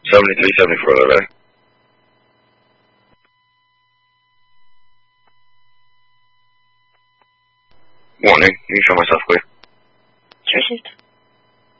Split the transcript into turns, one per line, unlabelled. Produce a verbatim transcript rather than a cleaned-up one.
seventy-three seventy-four, hello there. Morning, you can show myself clear.
Sure, shift.